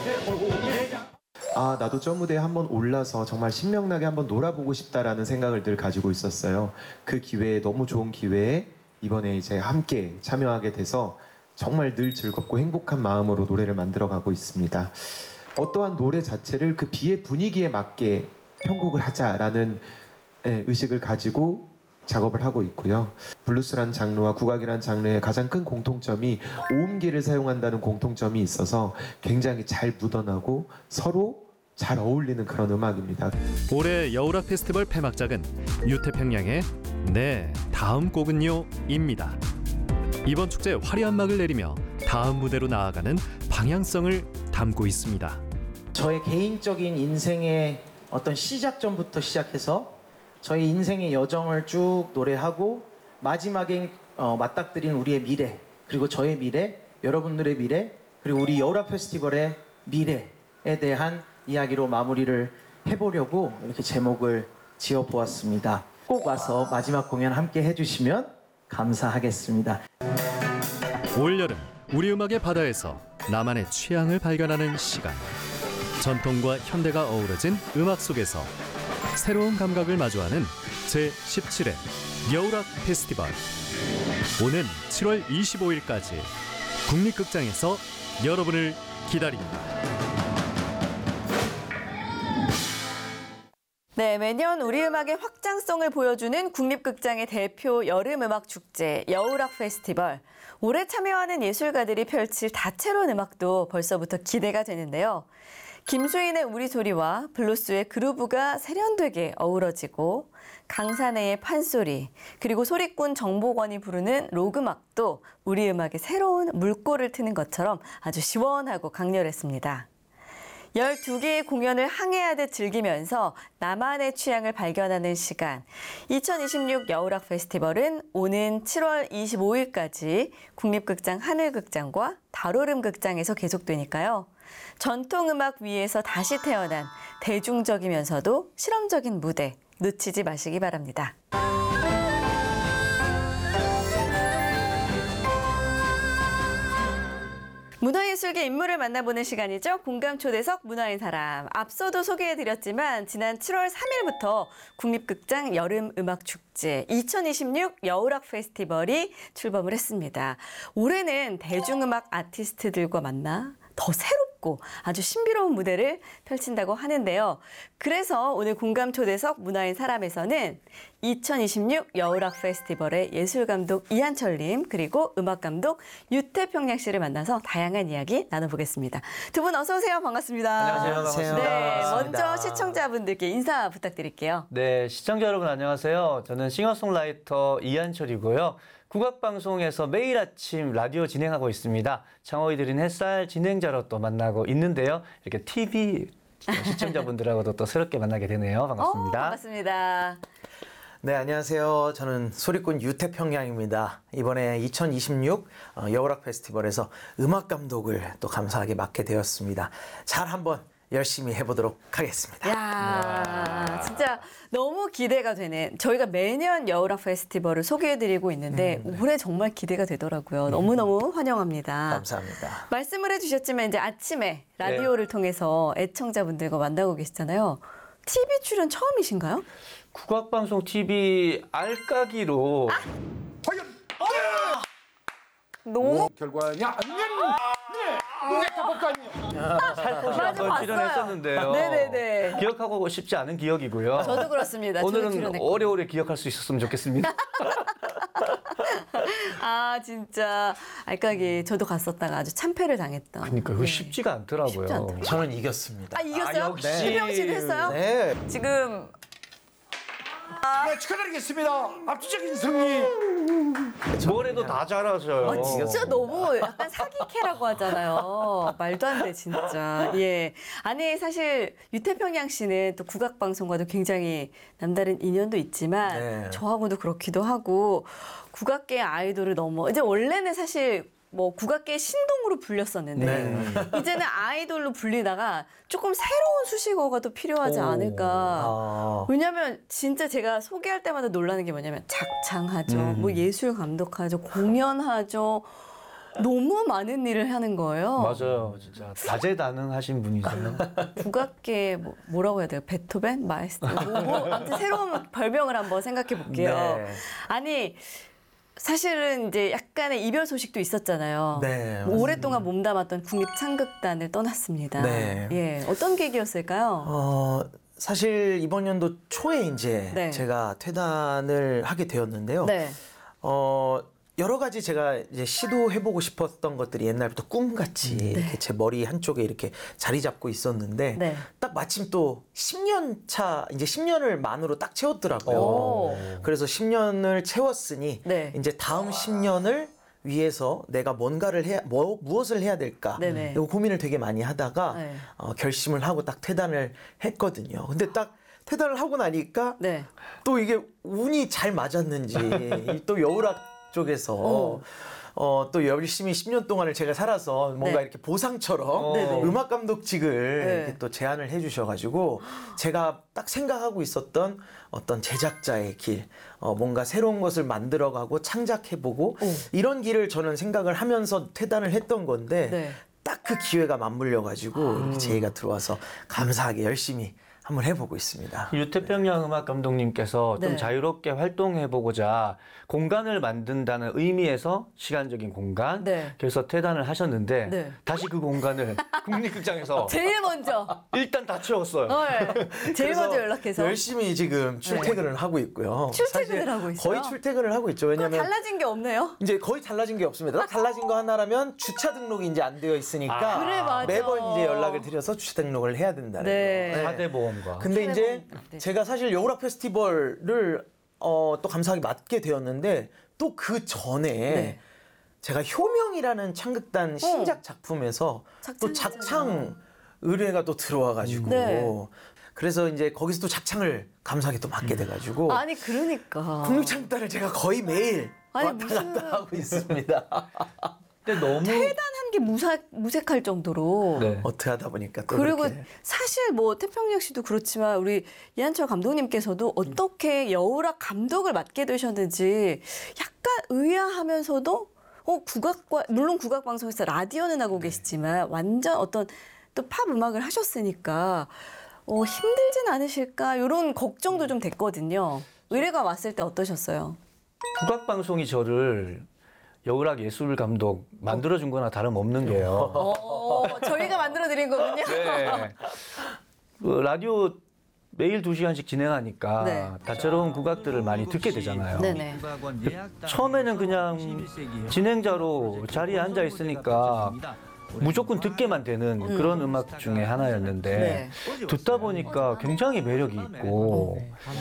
아, 나도 저 무대에 한번 올라서 정말 신명나게 한번 놀아보고 싶다라는 생각을 늘 가지고 있었어요. 그 기회에, 너무 좋은 기회에 이번에 이제 함께 참여하게 돼서 정말 늘 즐겁고 행복한 마음으로 노래를 만들어가고 있습니다. 어떠한 노래 자체를 그 비의 분위기에 맞게 편곡을 하자라는 의식을 가지고 작업을 하고 있고요. 블루스라는 장르와 국악이라는 장르의 가장 큰 공통점이 오음기를 사용한다는 공통점이 있어서 굉장히 잘 묻어나고 서로 잘 어울리는 그런 음악입니다. 올해 여우락 페스티벌 폐막작은 유태평양의 네, 다음 곡은요 입니다. 이번 축제 화려한 막을 내리며 다음 무대로 나아가는 방향성을 담고 있습니다. 저의 개인적인 인생의 어떤 시작점부터 시작해서 저희 인생의 여정을 쭉 노래하고 마지막에 맞닥뜨린 우리의 미래, 그리고 저의 미래, 여러분들의 미래, 그리고 우리 여우락 페스티벌의 미래에 대한 이야기로 마무리를 해보려고 이렇게 제목을 지어보았습니다. 꼭 와서 마지막 공연 함께 해주시면 감사하겠습니다. 올여름 우리 음악의 바다에서 나만의 취향을 발견하는 시간. 전통과 현대가 어우러진 음악 속에서 새로운 감각을 마주하는 제17회 여우락 페스티벌. 오는 7월 25일까지 국립극장에서 여러분을 기다립니다. 네, 매년 우리 음악의 확장성을 보여주는 국립극장의 대표 여름음악 축제 여우락 페스티벌. 올해 참여하는 예술가들이 펼칠 다채로운 음악도 벌써부터 기대가 되는데요. 김수인의 우리 소리와 블루스의 그루브가 세련되게 어우러지고 강산해의 판소리, 그리고 소리꾼 정복원이 부르는 록음악도 우리 음악의 새로운 물꼬를 트는 것처럼 아주 시원하고 강렬했습니다. 12개의 공연을 항해하듯 즐기면서 나만의 취향을 발견하는 시간. 2026 여우락 페스티벌은 오는 7월 25일까지 국립극장 하늘극장과 달오름 극장에서 계속되니까요. 전통음악 위에서 다시 태어난 대중적이면서도 실험적인 무대 놓치지 마시기 바랍니다. 문화예술계 인물을 만나보는 시간이죠. 공감초대석 문화인 사람. 앞서도 소개해드렸지만 지난 7월 3일부터 국립극장 여름음악축제 2026 여우락 페스티벌이 출범을 했습니다. 올해는 대중음악 아티스트들과 만나 더 새롭고 아주 신비로운 무대를 펼친다고 하는데요. 그래서 오늘 공감초대석 문화인 사람에서는 2026 여우락 페스티벌의 예술감독 이한철님, 그리고 음악감독 유태평양 씨를 만나서 다양한 이야기 나눠보겠습니다. 두 분 어서 오세요. 반갑습니다. 안녕하세요. 반갑습니다. 네, 반갑습니다. 먼저 시청자분들께 인사 부탁드릴게요. 네, 시청자 여러분 안녕하세요. 저는 싱어송라이터 이한철이고요. 국악방송에서 매일 아침 라디오 진행하고 있습니다. 창호이 드린 햇살 진행자로 또 만나고 있는데요. 이렇게 TV 시청자분들하고도 또 새롭게 만나게 되네요. 반갑습니다. 반갑습니다. 네, 안녕하세요. 저는 소리꾼 유태평양입니다. 이번에 2026 여우락 페스티벌에서 음악 감독을 또 감사하게 맡게 되었습니다. 잘 한번 열심히 해보도록 하겠습니다. 야, 진짜 너무 기대가 되네. 저희가 매년 여우락 페스티벌을 소개해드리고 있는데 올해 정말 기대가 되더라고요. 너무너무 환영합니다. 감사합니다. 말씀을 해주셨지만 이제 아침에 라디오를 통해서 애청자분들과 만나고 계시잖아요. TV 출연 처음이신가요? 국악방송 TV 알까기로 너무 결과냐? 살포시 맞아, 한번 봤어요. 출연했었는데요. 네네네. 기억하고 싶지 않은 기억이고요. 저도 그렇습니다. 저도 오늘은 출연했고. 오래오래 기억할 수 있었으면 좋겠습니다. 아 진짜 알까기 저도 갔었다가 아주 참패를 당했던. 그러니까 이거 쉽지가 않더라고요. 쉽지 않더라고요. 저는 이겼습니다. 아 이겼어요? 역시. 이병 씨도 했어요? 네. 지금 네, 축하드리겠습니다. 압도적인 승리. 뭘 해도 다 잘하셔요. 진짜 너무 약간 사기캐라고 하잖아요. 말도 안 돼, 진짜. 예. 아니, 사실 유태평양 씨는 또 국악방송과도 굉장히 남다른 인연도 있지만 네. 저하고도 그렇기도 하고 국악계 아이돌을 넘어 이제 원래는 사실 뭐 국악계 신동으로 불렸었는데 네. 이제는 아이돌로 불리다가 조금 새로운 수식어가 또 필요하지 않을까. 왜냐면 진짜 제가 소개할 때마다 놀라는 게 뭐냐면 작창하죠. 뭐 예술 감독하죠. 공연하죠. 너무 많은 일을 하는 거예요. 맞아요. 진짜 다재다능하신 분이세요. 국악계 뭐라고 해야 돼요? 베토벤? 마에스트로? 아무튼 새로운 별명을 한번 생각해 볼게요. 네. 아니 사실은 이제 약간의 이별 소식도 있었잖아요. 네, 뭐 오랫동안 몸담았던 국립창극단을 떠났습니다. 네. 예, 어떤 계기였을까요? 사실 이번 연도 초에 이제 네. 제가 퇴단을 하게 되었는데요. 네. 여러 가지 제가 이제 시도해보고 싶었던 것들이 옛날부터 꿈같이 이렇게 제 머리 한쪽에 이렇게 자리 잡고 있었는데 네. 딱 마침 또 10년 차, 이제 10년을 만으로 딱 채웠더라고요. 오. 그래서 10년을 채웠으니 네. 이제 다음 10년을 위해서 내가 뭔가를 무엇을 해야 될까? 네네. 이거 고민을 되게 많이 하다가 네. 결심을 하고 딱 퇴단을 했거든요. 근데 딱 퇴단을 하고 나니까 네. 또 이게 운이 잘 맞았는지 또 여우락 쪽에서 또 열심히 10년 동안을 제가 살아서 뭔가 네. 이렇게 보상처럼 네네. 음악 감독직을 네. 이렇게 또 제안을 해주셔가지고 제가 딱 생각하고 있었던 어떤 제작자의 길, 뭔가 새로운 것을 만들어가고 창작해보고 이런 길을 저는 생각을 하면서 퇴단을 했던 건데 네. 딱 그 기회가 맞물려가지고 이렇게 제의가 들어와서 감사하게 열심히 한번 해보고 있습니다. 유태평양 음악 감독님께서 좀 네. 자유롭게 활동해보고자 공간을 만든다는 의미에서 시간적인 공간, 네. 그래서 퇴단을 하셨는데 네. 다시 그 공간을 국립극장에서 제일 먼저. 일단 다 채웠어요. 네. 제일 그래서 먼저 연락해서. 열심히 지금 출퇴근을 하고 있고요. 출퇴근을 사실 하고 있어요? 거의 출퇴근을 하고 있죠. 그럼 왜냐하면 달라진 게 없네요. 이제 거의 달라진 게 없습니다. 딱 달라진 거 하나라면 주차 등록이 이제 안 되어 있으니까 그래, 맞아. 매번 이제 연락을 드려서 주차 등록을 해야 된다는 네. 거. 사대 보험과. 근데 이제 네. 제가 사실 여우락 페스티벌을 또 감사하게 맡게 되었는데 또 그 전에 네. 제가 효명이라는 창극단 신작 작품에서 또 작창 작창 의뢰가 또 들어와가지고 네. 그래서 이제 거기서 또 작창을 감사하게 또 맡게 돼가지고 아니 그러니까. 국립창극단을 제가 거의 매일 아니, 왔다 무슨- 갔다 하고 있습니다. 근데 너무 퇴단한 게 무색할 정도로. 네. 어떻게 하다 보니까 또 그리고 그렇게. 사실 뭐 태평양 씨도 그렇지만 우리 이한철 감독님께서도 어떻게 여우락 감독을 맡게 되셨는지 약간 의아하면서도 국악과 물론 국악 방송에서 라디오는 하고 계시지만 완전 어떤 또 팝 음악을 하셨으니까 힘들진 않으실까 이런 걱정도 좀 됐거든요. 의뢰가 왔을 때 어떠셨어요? 국악방송이 저를 여우락 예술 감독 만들어준 거나 다름없는 게요. 저희가 만들어 드린 거군요. 네. 그 라디오 매일 2시간씩 진행하니까 네. 다채로운 국악들을 많이 듣게 되잖아요. 네네. 처음에는 그냥 진행자로 자리에 앉아 있으니까 무조건 듣게만 되는 그런 음악 중에 하나였는데 듣다 보니까 굉장히 매력이 있고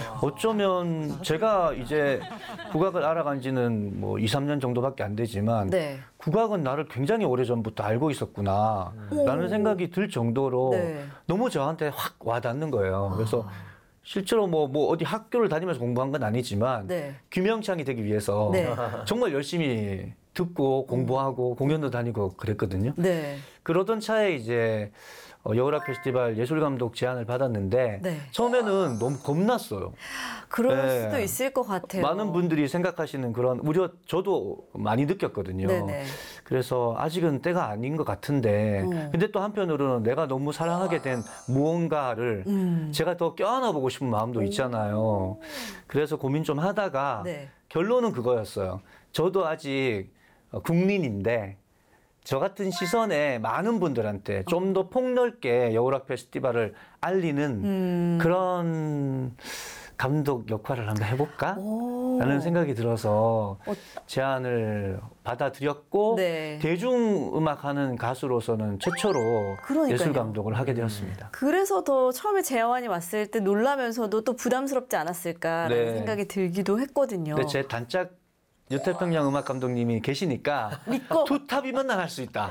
어쩌면 제가 이제 국악을 알아간 지는 뭐 2, 3년 정도밖에 안 되지만 네. 국악은 나를 굉장히 오래전부터 알고 있었구나 라는 생각이 들 정도로 네. 너무 저한테 확 와닿는 거예요. 그래서 실제로 뭐 어디 학교를 다니면서 공부한 건 아니지만 네. 규명창이 되기 위해서 네. 정말 열심히 듣고 공부하고 공연도 다니고 그랬거든요. 네. 그러던 차에 이제 여우락 페스티벌 예술감독 제안을 받았는데 네. 처음에는 너무 겁났어요. 그럴 네. 수도 있을 것 같아요. 많은 분들이 생각하시는 그런 우려 저도 많이 느꼈거든요. 네네. 그래서 아직은 때가 아닌 것 같은데 근데 또 한편으로는 내가 너무 사랑하게 된 무언가를 제가 더 껴안아 보고 싶은 마음도 있잖아요. 그래서 고민 좀 하다가 네. 결론은 그거였어요. 저도 아직 국민인데 저 같은 시선에 많은 분들한테 좀 더 폭넓게 여우락 페스티벌을 알리는 그런 감독 역할을 한번 해볼까? 라는 생각이 들어서 제안을 받아들였고 네. 대중음악 하는 가수로서는 최초로 그러니까요. 예술 감독을 하게 되었습니다. 그래서 더 처음에 제안이 왔을 때 놀라면서도 또 부담스럽지 않았을까라는 네. 생각이 들기도 했거든요. 근데 제 단짝 유태평양 음악 감독님이 계시니까 믿고. 투탑이면 나갈 수 있다.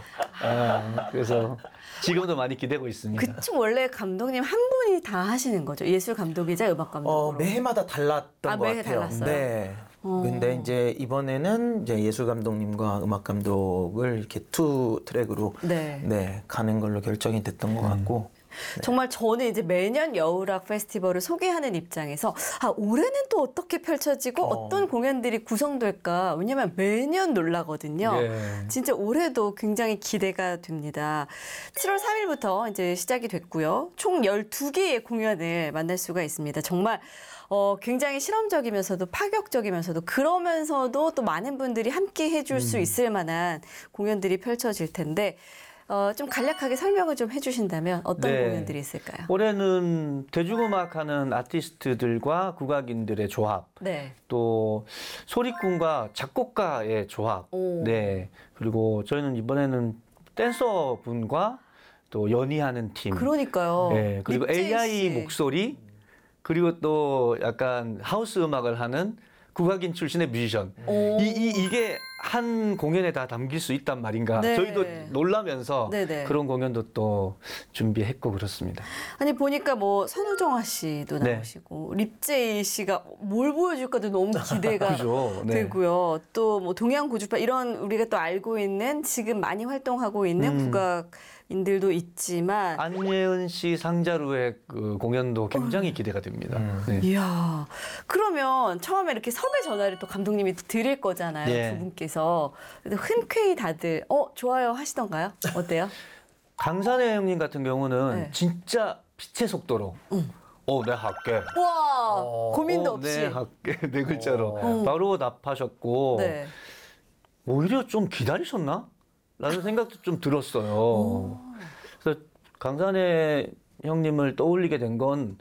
그래서 지금도 많이 기대고 있습니다. 그쪽 원래 감독님 한 분이 다 하시는 거죠. 예술 감독이자 음악 감독으로. 매해마다 달랐던 것 매해 같아요. 달랐어요? 네. 근데 이제 이번에는 이제 예술 감독님과 음악 감독을 이렇게 투 트랙으로 네. 가는 걸로 결정이 됐던 것 같고 정말 저는 이제 매년 여우락 페스티벌을 소개하는 입장에서 올해는 또 어떻게 펼쳐지고 어떤 공연들이 구성될까? 왜냐면 매년 놀라거든요. 네. 진짜 올해도 굉장히 기대가 됩니다. 7월 3일부터 이제 시작이 됐고요. 총 12개의 공연을 만날 수가 있습니다. 정말 굉장히 실험적이면서도 파격적이면서도 그러면서도 또 많은 분들이 함께 해줄 수 있을 만한 공연들이 펼쳐질 텐데 좀 간략하게 설명을 좀 해주신다면 어떤 네. 공연들이 있을까요? 올해는 대중음악하는 아티스트들과 국악인들의 조합, 네. 또 소리꾼과 작곡가의 조합, 오. 네. 그리고 저희는 이번에는 댄서 분과 또 연희하는 팀, 그러니까요. 네. 그리고 립제이 AI 씨. 목소리, 그리고 또 약간 하우스 음악을 하는 국악인 출신의 뮤지션. 오. 이게 한 공연에 다 담길 수 있단 말인가. 네. 저희도 놀라면서 네네. 그런 공연도 또 준비했고 그렇습니다. 아니 보니까 뭐 선우정아 씨도 네. 나오시고 립제이 씨가 뭘 보여줄까도 너무 기대가 그죠. 네. 되고요. 또 뭐 동양고주파 이런 우리가 또 알고 있는 지금 많이 활동하고 있는 국악인들도 있지만 안예은 씨 상자루의 그 공연도 굉장히 기대가 됩니다. 네. 이야, 그러면 처음에 이렇게 섭외 전화를 또 감독님이 드릴 거잖아요. 네. 두 분께서. 그래서 흔쾌히 다들 좋아요 하시던가요? 어때요? 강산혜 형님 같은 경우는 네. 진짜 빛의 속도로 네 할게. 와, 고민도 없이. 네 할게. 네 글자로 바로 답하셨고 네. 오히려 좀 기다리셨나? 라는 생각도 좀 들었어요. 그래서 강산혜 형님을 떠올리게 된 건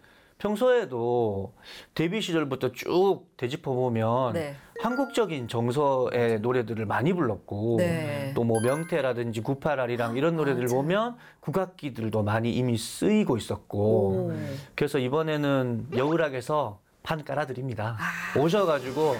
평소에도 데뷔 시절부터 쭉 되짚어 보면 네. 한국적인 정서의 노래들을 많이 불렀고 네. 또 뭐 명태라든지 98R이랑 이런 노래들 맞아. 보면 국악기들도 많이 이미 쓰이고 있었고 오. 그래서 이번에는 여우락에서 판 깔아드립니다. 오셔가지고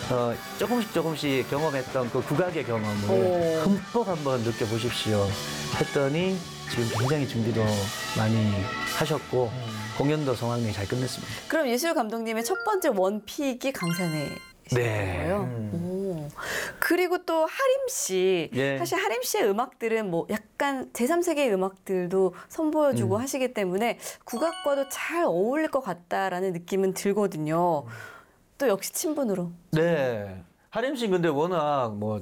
조금씩 경험했던 그 국악의 경험을 오. 흠뻑 한번 느껴보십시오. 했더니 지금 굉장히 준비도 많이 하셨고 공연도 성황리에 잘 끝냈습니다. 그럼 예술 감독님의 첫 번째 원픽이 강산의 네. 거예요. 오. 그리고 또 하림 씨. 예. 사실 하림 씨의 음악들은 뭐 약간 제3세계의 음악들도 선보여주고 하시기 때문에 국악과도 잘 어울릴 것 같다라는 느낌은 들거든요. 또 역시 친분으로. 네. 하림 씨 근데 워낙 뭐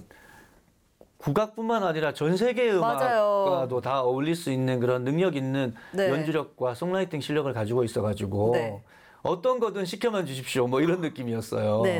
국악뿐만 아니라 전 세계 맞아요. 음악과도 다 어울릴 수 있는 그런 능력 있는 네. 연주력과 송라이팅 실력을 가지고 있어가지고 네. 어떤 거든 시켜만 주십시오. 뭐 이런 느낌이었어요. 네.